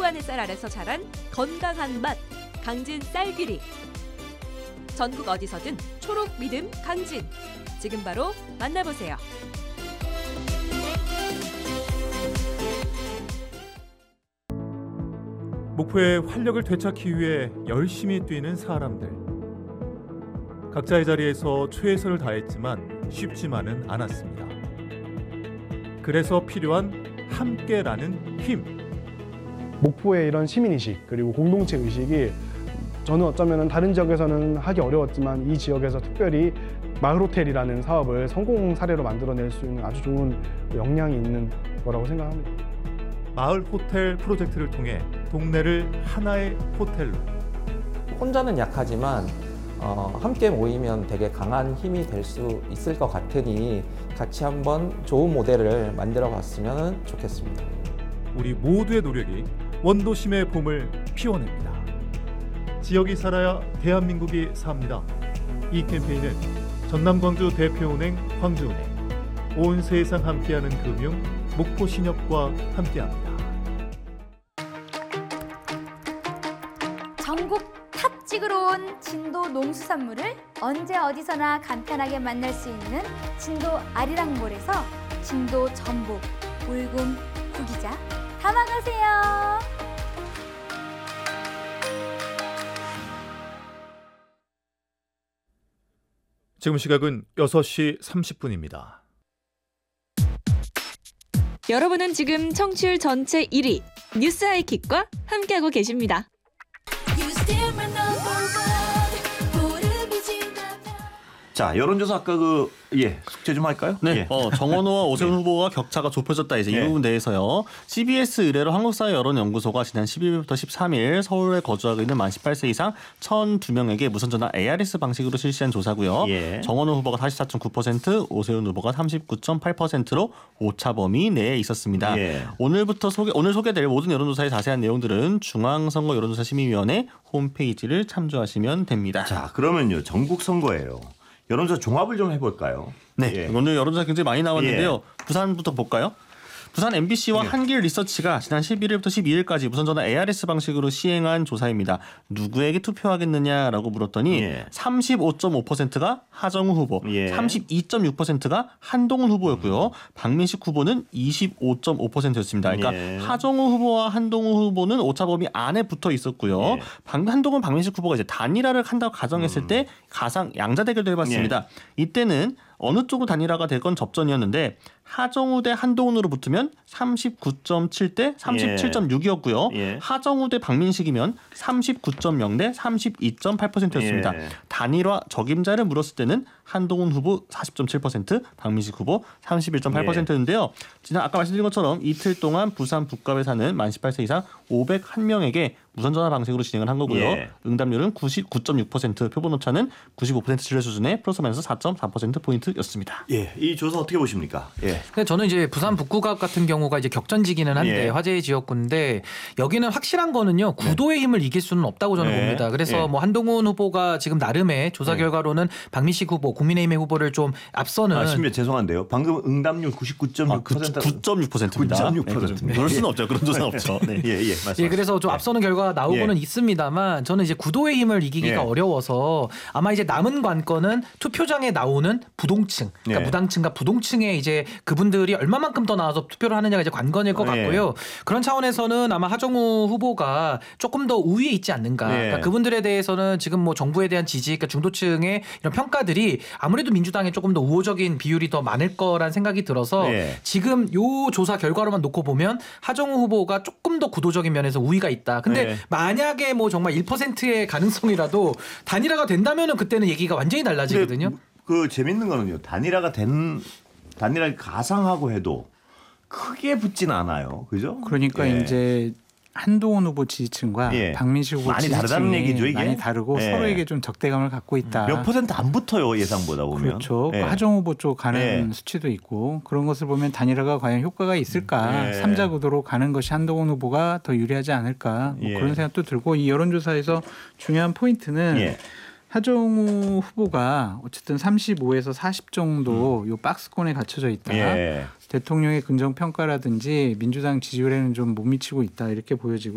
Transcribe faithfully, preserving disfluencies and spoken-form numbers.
수완의 쌀 아래서 자란 건강한 맛 강진 쌀귀리. 전국 어디서든 초록 믿음 강진. 지금 바로 만나보세요. 목포의 활력을 되찾기 위해 열심히 뛰는 사람들. 각자의 자리에서 최선을 다했지만 쉽지만은 않았습니다. 그래서 필요한 함께라는 힘. 목포의 이런 시민의식 그리고 공동체 의식이 저는 어쩌면 다른 지역에서는 하기 어려웠지만 이 지역에서 특별히 마을호텔이라는 사업을 성공 사례로 만들어낼 수 있는 아주 좋은 역량이 있는 거라고 생각합니다. 마을 호텔 프로젝트를 통해 동네를 하나의 호텔로. 혼자는 약하지만 어, 함께 모이면 되게 강한 힘이 될 수 있을 것 같으니 같이 한번 좋은 모델을 만들어 봤으면 좋겠습니다. 우리 모두의 노력이 원도심의 봄을 피워냅니다. 지역이 살아야 대한민국이 삽니다. 이 캠페인은 전남광주 대표은행 광주은행, 온 세상 함께하는 금융 목포신협과 함께합니다. 전국 탑 찍으러 온 진도 농수산물을 언제 어디서나 간편하게 만날 수 있는 진도 아리랑몰에서 진도 전복, 울금, 구기자 담아가세요. 지금 시각은 여섯 시 삼십 분입니다. 여러분은 지금 청취율 전체 일 위 뉴스 하이킥과 함께하고 계십니다. 자, 여론조사 아까 그 예 숙제 좀 할까요? 네, 예. 어, 정원호와 오세훈 후보가 격차가 좁혀졌다 이제 예. 이 부분 대해서요. 씨비에스 의뢰로 한국사회 여론연구소가 지난 십일 일부터 십삼 일 서울에 거주하고 있는 만 십팔 세 이상 천이 명에게 무선전화 에이아르에스 방식으로 실시한 조사고요. 예. 정원호 후보가 사십사 점 구 퍼센트, 오세훈 후보가 삼십구 점 팔 퍼센트로 오차 범위 내에 있었습니다. 예. 오늘부터 소개 오늘 소개될 모든 여론조사의 자세한 내용들은 중앙선거 여론조사 심의위원회 홈페이지를 참조하시면 됩니다. 자, 그러면요 전국 선거예요. 여론조사 종합을 좀 해볼까요? 네, 예. 오늘 여론조사 굉장히 많이 나왔는데요. 예. 부산부터 볼까요? 부산 엠비씨와 예. 한길 리서치가 지난 십일 일부터 십이 일까지 무선전화 에이아르에스 방식으로 시행한 조사입니다. 누구에게 투표하겠느냐라고 물었더니 예. 삼십오 점 오 퍼센트가 하정우 후보, 예. 삼십이 점 육 퍼센트가 한동훈 후보였고요. 박민식 후보는 이십오 점 오 퍼센트였습니다. 그러니까 예. 하정우 후보와 한동훈 후보는 오차 범위 안에 붙어 있었고요. 예. 방, 한동훈, 박민식 후보가 이제 단일화를 한다고 가정했을 음. 때 가상 양자 대결도 해봤습니다. 예. 이때는 어느 쪽으로 단일화가 되건 접전이었는데 하정우 대 한동훈으로 붙으면 삼십구 점 칠 대 삼십칠 점 육이었고요. 예. 하정우 대 박민식이면 삼십구 점 영 대 삼십이 점 팔 퍼센트였습니다. 예. 단일화 적임자를 물었을 때는 한동훈 후보 사십 점 칠 퍼센트, 박민식 후보 삼십일 점 팔 퍼센트였는데요. 지난 아까 말씀드린 것처럼 이틀 동안 부산 북갑에 사는 만 십팔 세 이상 오백일 명에게 무선전화 방식으로 진행을 한 거고요. 예. 응답률은 구십구 점 육 퍼센트, 표본 오차는 구십오 퍼센트 신뢰 수준의 플러스 마이너스 사 점 사 퍼센트 포인트였습니다. 예, 이 조사 어떻게 보십니까? 예. 근데 저는 이제 부산 북구갑 같은 경우가 이제 격전지기는 한데 예. 화제의 지역구인데 여기는 확실한 거는요 구도의 힘을 이길 수는 없다고 저는 예. 봅니다. 그래서 예. 뭐 한동훈 후보가 지금 나름의 조사 예. 결과로는 박민식 후보, 국민의힘의 후보를 좀 앞서는. 아, 심지어 죄송한데요. 방금 응답률 구십구 점 육 퍼센트. 아, 구 점 육 퍼센트입니다. 구 점 육 퍼센트. 네, 그럴 수는 없죠. 그런 조사 없죠. 네. 예, 예, 맞습니다. 예, 그래서 좀 앞서는 결과가 나오고는 예. 있습니다만 저는 이제 구도의 힘을 이기기가 예. 어려워서 아마 이제 남은 관건은 투표장에 나오는 부동층, 그러니까 예. 무당층과 부동층의 이제 그분들이 얼마만큼 더 나와서 투표를 하느냐가 이제 관건일 것 예. 같고요. 그런 차원에서는 아마 하정우 후보가 조금 더 우위에 있지 않는가. 예. 그러니까 그분들에 대해서는 지금 뭐 정부에 대한 지지, 그러니까 중도층의 이런 평가들이 아무래도 민주당에 조금 더 우호적인 비율이 더 많을 거란 생각이 들어서 예. 지금 요 조사 결과로만 놓고 보면 하정우 후보가 조금 더 구도적인 면에서 우위가 있다. 근데 예. 만약에 뭐 정말 일 퍼센트의 가능성이라도 단일화가 된다면은 그때는 얘기가 완전히 달라지거든요. 근데 그 재밌는 거는요. 단일화가 된 단일화를 가상하고 해도 크게 붙진 않아요. 그죠? 그러니까 예. 이제 한동훈 후보 지지층과 예. 박민식 후보 많이 지지층이 다르다는 얘기죠, 이게? 많이 다르고 예. 서로에게 좀 적대감을 갖고 있다. 몇 퍼센트 안 붙어요, 예상보다 보면. 그렇죠. 예. 하정 후보 쪽 가는 예. 수치도 있고 그런 것을 보면 단일화가 과연 효과가 있을까. 예. 삼자 구도로 가는 것이 한동훈 후보가 더 유리하지 않을까. 뭐 예. 그런 생각도 들고 이 여론조사에서 중요한 포인트는 예. 하정우 후보가 어쨌든 삼십오에서 사십 정도 요 박스권에 갇혀져 있다. 예. 대통령의 긍정평가라든지 민주당 지지율에는 좀 못 미치고 있다 이렇게 보여지고